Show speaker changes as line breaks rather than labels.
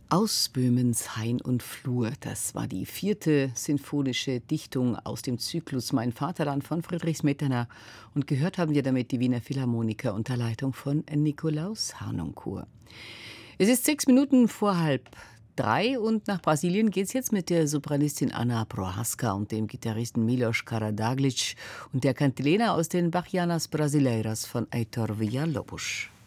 Aus Böhmens Hain und Flur, das war die vierte sinfonische Dichtung aus dem Zyklus Mein Vaterland von Friedrich Smetana. Und gehört haben wir damit die Wiener Philharmoniker unter Leitung von Nikolaus Harnoncourt. Es ist 6 Minuten vor 2:30 und nach Brasilien geht's jetzt mit der Sopranistin Ana Prohaska und dem Gitarristen Milos Karadaglic und der Cantilena aus den Bachianas Brasileiras von Heitor Villa-Lobos.